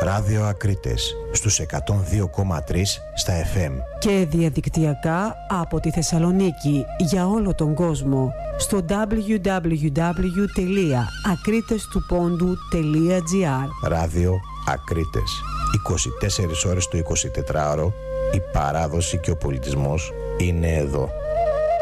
Ράδιο Ακρίτες στους 102,3 στα FM. Και διαδικτυακά από τη Θεσσαλονίκη για όλο τον κόσμο στο www.akritestoupondou.gr. Ράδιο Ακρίτες. 24 ώρες το 24ωρο. Η παράδοση και ο πολιτισμός είναι εδώ.